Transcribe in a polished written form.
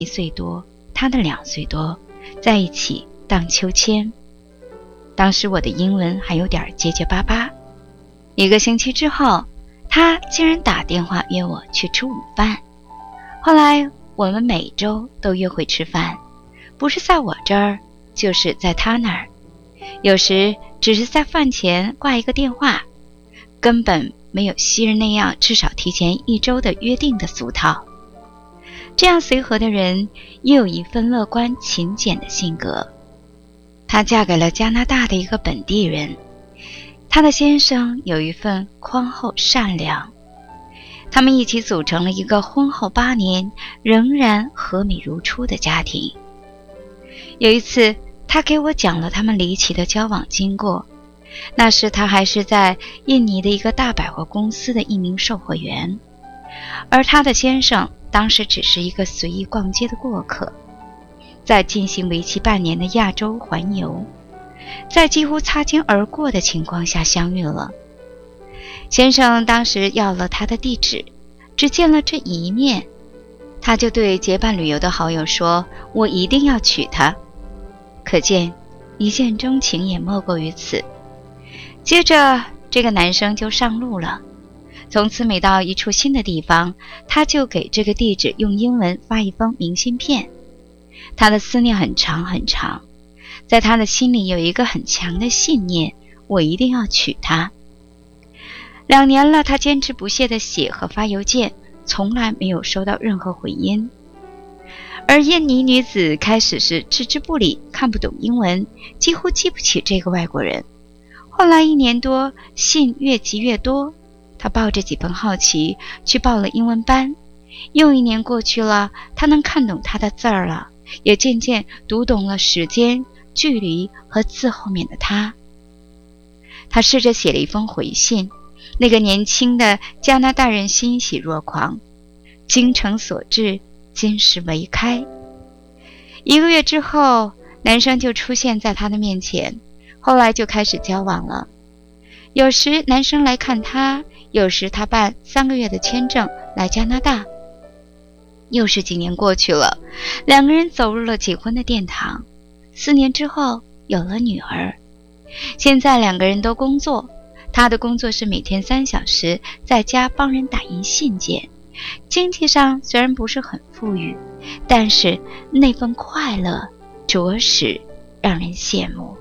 1岁多，他的2岁多，在一起荡秋千。当时我的英文还有点结结巴巴。1个星期之后，他竟然打电话约我去吃午饭。后来我们每周都约会吃饭，不是在我这儿，就是在他那儿。有时只是在饭前挂一个电话，根本没有昔日那样至少提前1周的约定的俗套。这样随和的人也有一份乐观勤俭的性格。她嫁给了加拿大的一个本地人，她的先生有一份宽厚善良，他们一起组成了一个婚后8年仍然和美如初的家庭。有一次，他给我讲了他们离奇的交往经过。那时他还是在印尼的一个大百货公司的一名售货员，而他的先生当时只是一个随意逛街的过客。在进行为期半年的亚洲环游，在几乎擦肩而过的情况下相遇了。先生当时要了他的地址，只见了这一面，他就对结伴旅游的好友说，我一定要娶她。可见一见钟情也莫过于此。接着这个男生就上路了，从此每到一处新的地方，他就给这个地址用英文发一封明信片。他的思念很长很长，在他的心里有一个很强的信念，我一定要娶她。2年了，他坚持不懈地写和发邮件，从来没有收到任何回音。而印尼女子开始是置之不理，看不懂英文，几乎记不起这个外国人。后来1年多，信越积越多，她抱着几分好奇去报了英文班。又1年过去了，她能看懂他的字儿了，也渐渐读懂了时间、距离和字后面的他。她试着写了一封回信，那个年轻的加拿大人欣喜若狂，精诚所至，金石为开。1个月之后，男生就出现在她的面前，后来就开始交往了。有时男生来看她，有时他办3个月的签证来加拿大。又是几年过去了，2个人走入了结婚的殿堂。4年之后有了女儿。现在2个人都工作，他的工作是每天3小时在家帮人打印信件，经济上虽然不是很富裕，但是那份快乐着实让人羡慕。